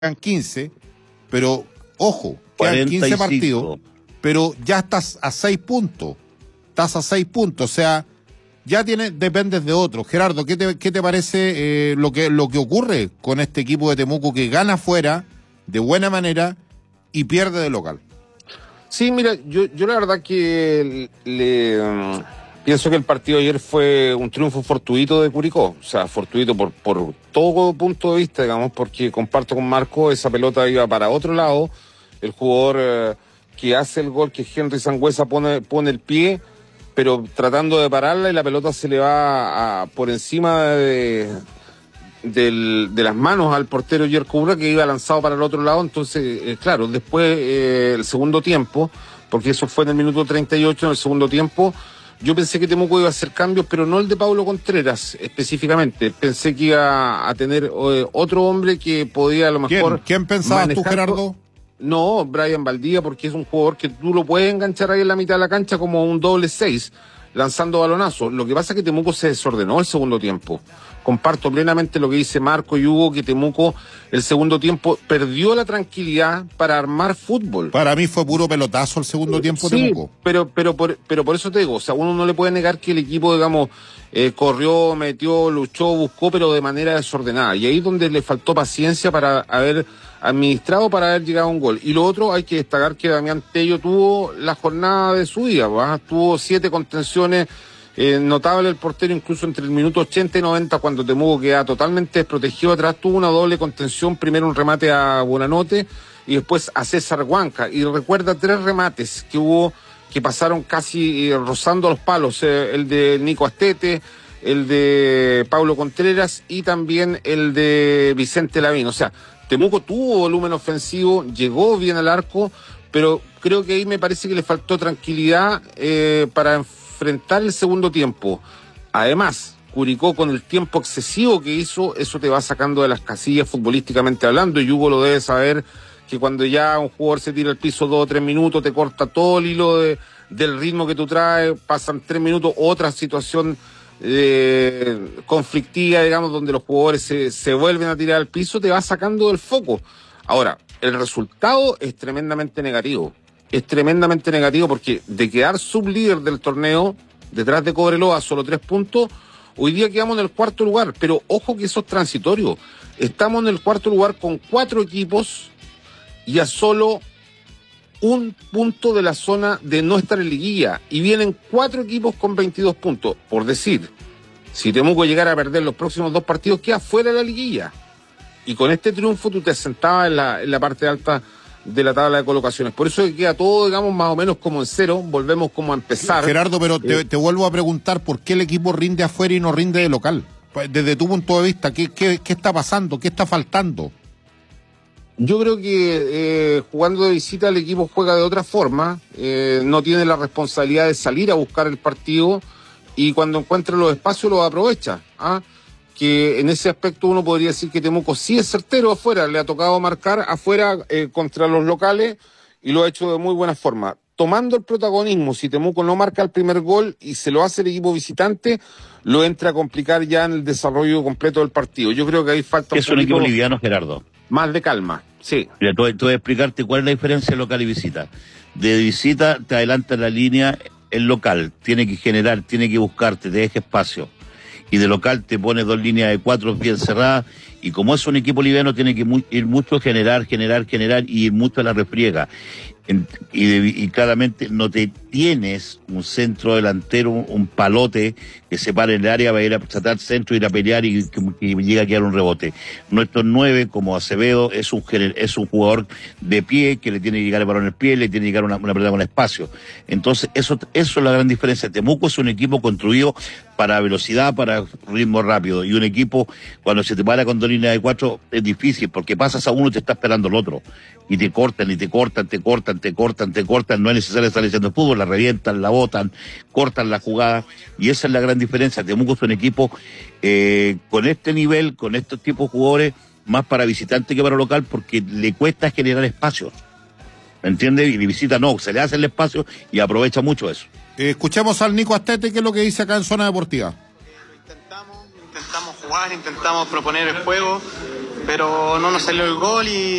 quedan 15, pero ojo, quedan 15 partidos, pero ya estás a 6 puntos. Estás a 6 puntos, o sea, ya dependes de otro. Gerardo, ¿qué te parece lo que ocurre con este equipo de Temuco que gana fuera de buena manera y pierde de local? Sí, mira, yo la verdad que pienso que el partido de ayer fue un triunfo fortuito de Curicó, o sea, fortuito por todo punto de vista, digamos, porque comparto con Marco, esa pelota iba para otro lado, el jugador que hace el gol, que Henry Sangüesa pone el pie, pero tratando de pararla y la pelota se le va por encima de las manos al portero Jerko Urra, que iba lanzado para el otro lado. Entonces, claro, después el segundo tiempo, porque eso fue en el minuto 38, en el segundo tiempo, yo pensé que Temuco iba a hacer cambios, pero no el de Pablo Contreras específicamente. Pensé que iba a tener otro hombre que podía a lo mejor... ¿Quién pensabas tú, Gerardo? No, Brian Valdía, porque es un jugador que tú lo puedes enganchar ahí en la mitad de la cancha como un doble 6, lanzando balonazos. Lo que pasa es que Temuco se desordenó el segundo tiempo. Comparto plenamente lo que dice Marco y Hugo, que Temuco el segundo tiempo perdió la tranquilidad para armar fútbol. Para mí fue puro pelotazo el segundo tiempo de Temuco. Pero por eso te digo, o sea, uno no le puede negar que el equipo, digamos, corrió, metió, luchó, buscó, pero de manera desordenada. Y ahí es donde le faltó paciencia para haber administrado, para haber llegado a un gol. Y lo otro, hay que destacar que Damián Tello tuvo la jornada de su vida, ¿verdad? Tuvo 7 contenciones. Notable el portero, incluso entre el minuto 80 y 90, cuando Temuco queda totalmente desprotegido atrás, tuvo una doble contención, primero un remate a Buenanote y después a César Huanca, y recuerda 3 remates que hubo, que pasaron casi rozando los palos, el de Nico Astete, el de Pablo Contreras y también el de Vicente Lavín. O sea, Temuco tuvo volumen ofensivo, llegó bien al arco, pero creo que ahí me parece que le faltó tranquilidad para enfrentar el segundo tiempo. Además, Curicó, con el tiempo excesivo que hizo, eso te va sacando de las casillas futbolísticamente hablando, y Hugo lo debe saber, que cuando ya un jugador se tira al piso 2 o 3 minutos, te corta todo el hilo del ritmo que tú traes, pasan 3 minutos, otra situación conflictiva, digamos, donde los jugadores se vuelven a tirar al piso, te va sacando del foco. Ahora, el resultado es tremendamente negativo. Es tremendamente negativo porque de quedar sublíder del torneo, detrás de Cobreloa, solo 3 puntos, hoy día quedamos en el 4º lugar. Pero ojo que eso es transitorio. Estamos en el 4º lugar con 4 equipos y a solo 1 punto de la zona de no estar en liguilla. Y vienen 4 equipos con 22 puntos. Por decir, si Temuco llegara a perder los próximos 2 partidos, queda fuera de la liguilla. Y con este triunfo tú te sentabas en la parte alta de la tabla de colocaciones. Por eso queda todo, digamos, más o menos como en cero. Volvemos como a empezar. Gerardo, pero te vuelvo a preguntar, ¿por qué el equipo rinde afuera y no rinde de local? Desde tu punto de vista, ¿qué está pasando? ¿Qué está faltando? Yo creo que jugando de visita el equipo juega de otra forma, no tiene la responsabilidad de salir a buscar el partido, y cuando encuentra los espacios los aprovecha. Que en ese aspecto uno podría decir que Temuco sí es certero afuera, le ha tocado marcar afuera contra los locales y lo ha hecho de muy buena forma. Tomando el protagonismo, si Temuco no marca el primer gol y se lo hace el equipo visitante, lo entra a complicar ya en el desarrollo completo del partido. Yo creo que ahí falta un equipo liviano, Gerardo. Más de calma, sí. Mira, tú voy a explicarte cuál es la diferencia local y visita. De visita te adelanta la línea el local, tiene que generar, tiene que buscarte, te deja espacio. Y de local te pones 2 líneas de 4 bien cerradas, y como es un equipo liviano tiene que ir mucho a generar y ir mucho a la refriega. Y claramente no te tienes un centro delantero, un palote que se pare en el área, va a ir a tratar centro, ir a pelear y llega a quedar un rebote. Nuestro 9, como Acevedo, es un jugador de pie, que le tiene que llegar el balón en el pie, le tiene que llegar una pelota con espacio. Entonces, eso es la gran diferencia. Temuco es un equipo construido para velocidad, para ritmo rápido, y un equipo, cuando se te para con 2 líneas de 4, es difícil, porque pasas a uno y te está esperando el otro, y te cortan, no es necesario estar echando fútbol, la revientan, la botan, cortan la jugada, y esa es la gran diferencia. Temuco es un equipo con este nivel, con estos tipos de jugadores, más para visitante que para local, porque le cuesta generar espacios, ¿me entiendes? Y visita no, se le hace el espacio y aprovecha mucho eso. Escuchemos al Nico Astete, que es lo que dice acá en Zona Deportiva. Intentamos jugar, intentamos proponer el juego. pero no nos salió el gol y